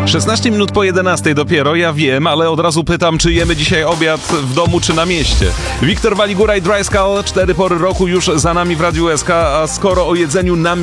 16 minut po 11 dopiero, ja wiem, ale od razu pytam, czy jemy dzisiaj obiad w domu, czy na mieście. Wiktor Waligura i Dry Skull, 4 pory roku już za nami w Radiu SK, a skoro o jedzeniu na